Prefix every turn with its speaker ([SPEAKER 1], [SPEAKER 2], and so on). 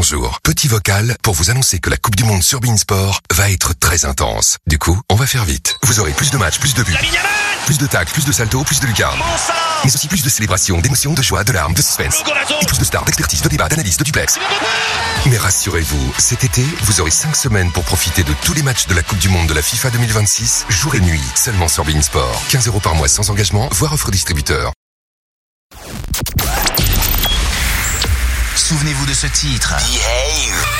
[SPEAKER 1] bonjour. Petit vocal pour vous annoncer que la Coupe du Monde sur beIN Sport va être très intense. Du coup, on va faire vite. Vous aurez plus de matchs, plus de buts, plus de tacles, plus de saltos, plus de lucarnes. Mais aussi plus de célébrations, d'émotions, de joie, de larmes, de suspense. Et plus de stars, d'expertise, de débats, d'analyse, de duplex. Mais rassurez-vous, cet été, vous aurez 5 semaines pour profiter de tous les matchs de la Coupe du Monde de la FIFA 2026, jour et nuit, seulement sur beIN Sport. 15 € par mois sans engagement, voire offre distributeur.
[SPEAKER 2] Souvenez-vous de ce titre. Behave.